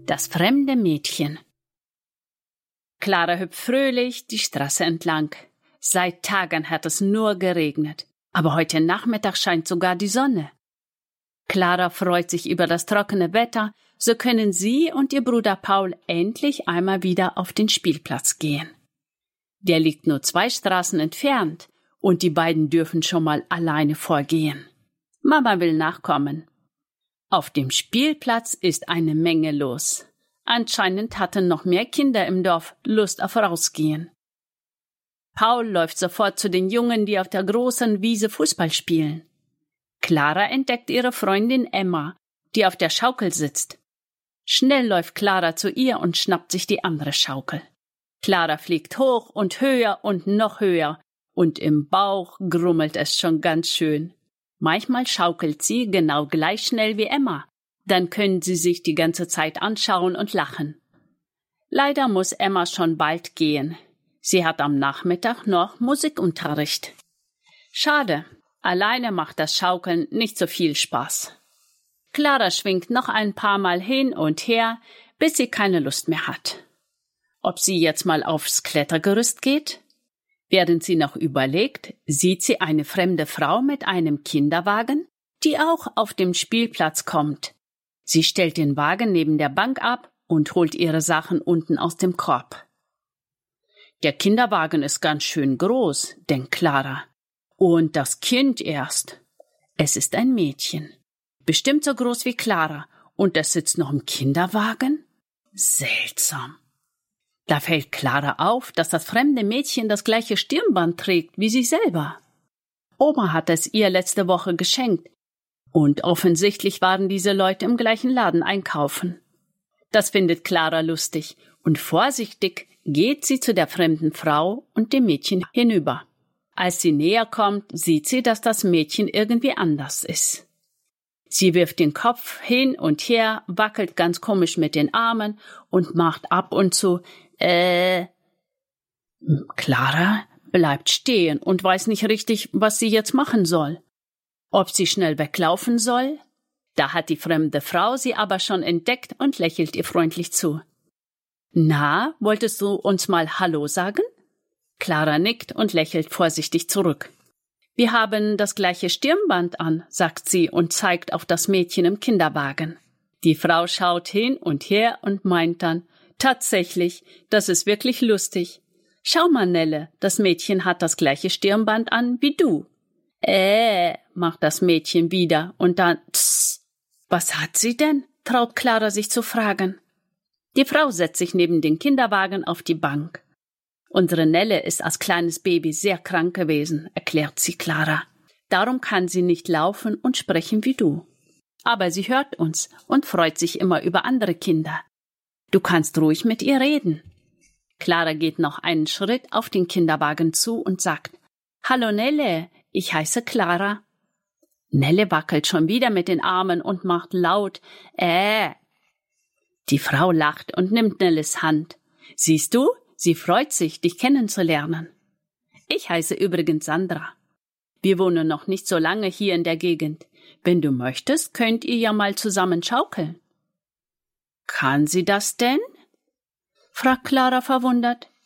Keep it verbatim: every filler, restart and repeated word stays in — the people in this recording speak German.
Das fremde Mädchen. Clara hüpft fröhlich die Straße entlang. Seit Tagen hat es nur geregnet, aber heute Nachmittag scheint sogar die Sonne. Clara freut sich über das trockene Wetter, so können sie und ihr Bruder Paul endlich einmal wieder auf den Spielplatz gehen. Der liegt nur zwei Straßen entfernt und die beiden dürfen schon mal alleine vorgehen. Mama will nachkommen. Auf dem Spielplatz ist eine Menge los. Anscheinend hatten noch mehr Kinder im Dorf Lust auf Rausgehen. Paul läuft sofort zu den Jungen, die auf der großen Wiese Fußball spielen. Clara entdeckt ihre Freundin Emma, die auf der Schaukel sitzt. Schnell läuft Clara zu ihr und schnappt sich die andere Schaukel. Clara fliegt hoch und höher und noch höher, und im Bauch grummelt es schon ganz schön. Manchmal schaukelt sie genau gleich schnell wie Emma. Dann können sie sich die ganze Zeit anschauen und lachen. Leider muss Emma schon bald gehen. Sie hat am Nachmittag noch Musikunterricht. Schade, alleine macht das Schaukeln nicht so viel Spaß. Clara schwingt noch ein paar Mal hin und her, bis sie keine Lust mehr hat. Ob sie jetzt mal aufs Klettergerüst geht? Während sie noch überlegt, sieht sie eine fremde Frau mit einem Kinderwagen, die auch auf dem Spielplatz kommt. Sie stellt den Wagen neben der Bank ab und holt ihre Sachen unten aus dem Korb. Der Kinderwagen ist ganz schön groß, denkt Clara. Und das Kind erst. Es ist ein Mädchen. Bestimmt so groß wie Clara. Und es sitzt noch im Kinderwagen? Seltsam. Da fällt Clara auf, dass das fremde Mädchen das gleiche Stirnband trägt wie sie selber. Oma hat es ihr letzte Woche geschenkt. Und offensichtlich waren diese Leute im gleichen Laden einkaufen. Das findet Clara lustig, und vorsichtig geht sie zu der fremden Frau und dem Mädchen hinüber. Als sie näher kommt, sieht sie, dass das Mädchen irgendwie anders ist. Sie wirft den Kopf hin und her, wackelt ganz komisch mit den Armen und macht ab und zu äh. Clara bleibt stehen und weiß nicht richtig, was sie jetzt machen soll. Ob sie schnell weglaufen soll? Da hat die fremde Frau sie aber schon entdeckt und lächelt ihr freundlich zu. Na, wolltest du uns mal Hallo sagen? Clara nickt und lächelt vorsichtig zurück. Wir haben das gleiche Stirnband an, sagt sie und zeigt auf das Mädchen im Kinderwagen. Die Frau schaut hin und her und meint dann, tatsächlich, das ist wirklich lustig. Schau mal, Nelle, das Mädchen hat das gleiche Stirnband an wie du. Äh, macht das Mädchen wieder und dann, tss. Was hat sie denn? Traut Clara sich zu fragen. Die Frau setzt sich neben den Kinderwagen auf die Bank. Unsere Nelle ist als kleines Baby sehr krank gewesen, erklärt sie Clara. Darum kann sie nicht laufen und sprechen wie du. Aber sie hört uns und freut sich immer über andere Kinder. Du kannst ruhig mit ihr reden. Clara geht noch einen Schritt auf den Kinderwagen zu und sagt, Hallo Nelle, ich heiße Clara. Nelle wackelt schon wieder mit den Armen und macht laut, äh. Die Frau lacht und nimmt Nelles Hand. Siehst du, sie freut sich, dich kennenzulernen. Ich heiße übrigens Sandra. Wir wohnen noch nicht so lange hier in der Gegend. Wenn du möchtest, könnt ihr ja mal zusammen schaukeln. Kann sie das denn? Fragt Clara verwundert.